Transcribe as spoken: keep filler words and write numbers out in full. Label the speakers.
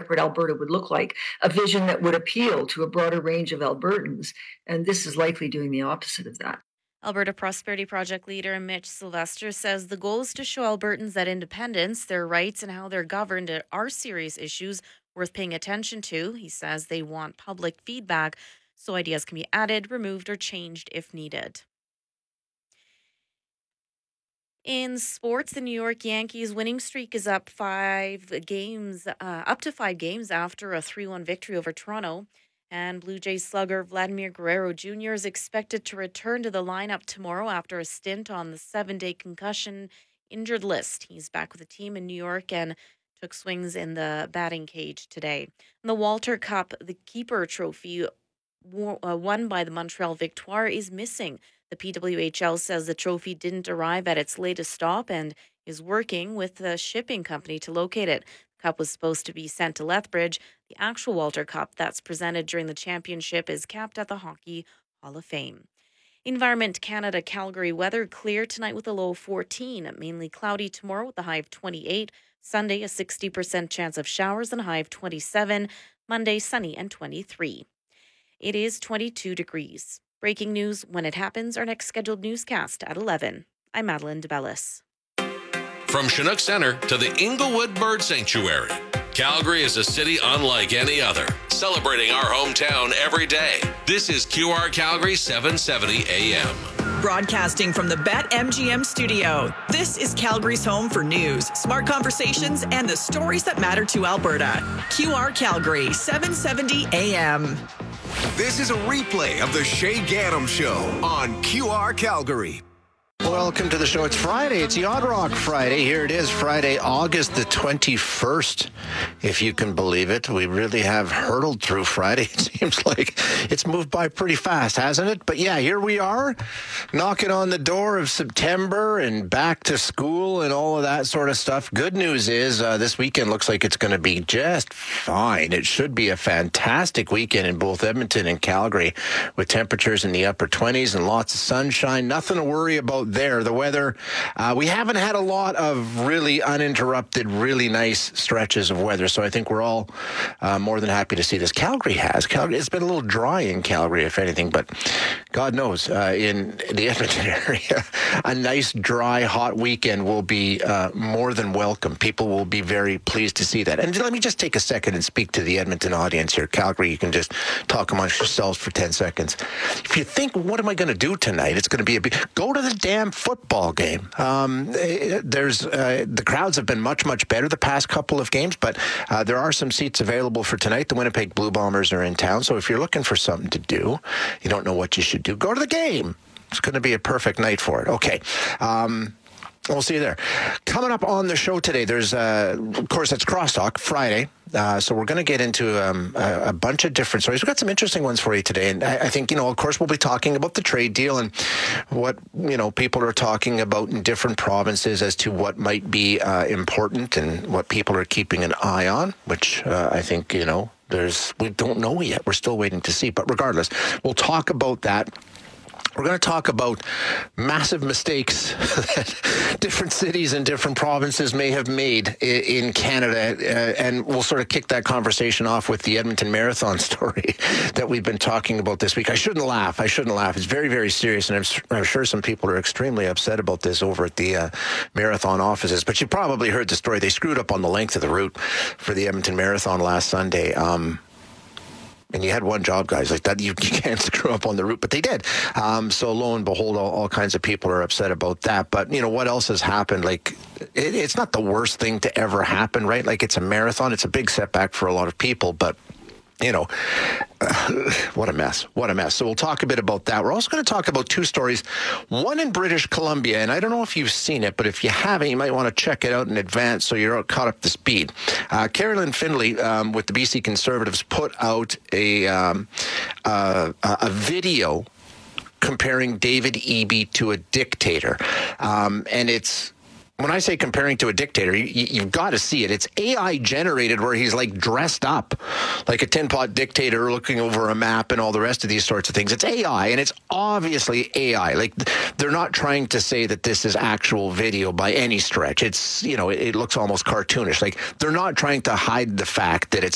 Speaker 1: separate Alberta would look like, a vision that would appeal to a broader range of Albertans. And this is likely doing the opposite of that.
Speaker 2: Alberta Prosperity Project leader Mitch Sylvester says the goal is to show Albertans that independence, their rights, and how they're governed are serious issues worth paying attention to. He says they want public feedback so ideas can be added, removed, or changed if needed. In sports, the New York Yankees winning streak is up five games, uh, up to five games after a three one victory over Toronto. And Blue Jays slugger Vladimir Guerrero Junior is expected to return to the lineup tomorrow after a stint on the seven-day concussion injured list. He's back with the team in New York and took swings in the batting cage today. And the Walter Cup, the keeper trophy won by the Montreal Victoire, is missing. The P W H L says the trophy didn't arrive at its latest stop and is working with the shipping company to locate it. The cup was supposed to be sent to Lethbridge. The actual Walter Cup that's presented during the championship is kept at the Hockey Hall of Fame. Environment Canada Calgary weather clear tonight with a low of fourteen. Mainly cloudy tomorrow with a high of twenty-eight. Sunday, a sixty percent chance of showers and a high of twenty-seven. Monday, sunny and twenty-three. It is twenty-two degrees. Breaking news when it happens. Our next scheduled newscast at eleven. I'm Madeline DeBellis.
Speaker 3: From Chinook Center to the Inglewood Bird Sanctuary, Calgary is a city unlike any other, celebrating our hometown every day. This is Q R Calgary seven seventy A M.
Speaker 4: Broadcasting from the BetMGM studio, this is Calgary's home for news, smart conversations, and the stories that matter to Alberta. Q R Calgary seven seventy A M.
Speaker 5: This is a replay of the Shay Gaddam Show on Q R Calgary.
Speaker 6: Welcome to the show. It's Friday. It's Yacht Rock Friday. Here it is, Friday, August the twenty-first, if you can believe it. We really have hurtled through Friday. It seems like it's moved by pretty fast, hasn't it? But yeah, here we are, knocking on the door of September and back to school and all of that sort of stuff. Good news is uh, this weekend looks like it's going to be just fine. It should be a fantastic weekend in both Edmonton and Calgary with temperatures in the upper twenties and lots of sunshine. Nothing to worry about there. The weather, uh, we haven't had a lot of really uninterrupted, really nice stretches of weather, so I think we're all uh, more than happy to see this. Calgary has. Calgary, it's been a little dry in Calgary, if anything, but God knows, uh, in the Edmonton area, a nice, dry, hot weekend will be uh, more than welcome. People will be very pleased to see that. And let me just take a second and speak to the Edmonton audience here. Calgary, you can just talk amongst yourselves for ten seconds. If you think, what am I going to do tonight? It's going to be a big... Go to the damn football game. Um, there's uh, the crowds have been much, much better the past couple of games, but uh, there are some seats available for tonight. The Winnipeg Blue Bombers are in town, so if you're looking for something to do, you don't know what you should do, go to the game. It's going to be a perfect night for it. Okay. Um, We'll see you there. Coming up on the show today, there's, uh, of course, it's Crosstalk Friday. Uh, so we're going to get into um, a, a bunch of different stories. We've got some interesting ones for you today. And I, I think, you know, of course, we'll be talking about the trade deal and what, you know, people are talking about in different provinces as to what might be uh, important and what people are keeping an eye on, which uh, I think, you know, there's, we don't know yet. We're still waiting to see. But regardless, we'll talk about that. We're going to talk about massive mistakes that different cities and different provinces may have made in Canada, uh, and we'll sort of kick that conversation off with the Edmonton Marathon story that we've been talking about this week. I shouldn't laugh. I shouldn't laugh. It's very, very serious, and I'm, I'm sure some people are extremely upset about this over at the uh, Marathon offices, but you probably heard the story. They screwed up on the length of the route for the Edmonton Marathon last Sunday. Um, And you had one job, guys, like that. You, you can't screw up on the route, but they did. Um, so lo and behold, all, all kinds of people are upset about that. But, you know, what else has happened? Like, it, it's not the worst thing to ever happen, right? Like, it's a marathon. It's a big setback for a lot of people, but you know, uh, what a mess. What a mess. So we'll talk a bit about that. We're also going to talk about two stories, one in British Columbia, and I don't know if you've seen it, but if you haven't, you might want to check it out in advance so you're caught up to speed. Uh, Carolyn Findlay um, with the B C Conservatives put out a, um, uh, a video comparing David Eby to a dictator. Um, and it's, when I say comparing to a dictator, you, you've got to see it. It's A I generated where he's like dressed up like a tin pot dictator looking over a map and all the rest of these sorts of things. It's A I, and it's obviously A I. Like, they're not trying to say that this is actual video by any stretch. It's, you know, it, it looks almost cartoonish. Like, they're not trying to hide the fact that it's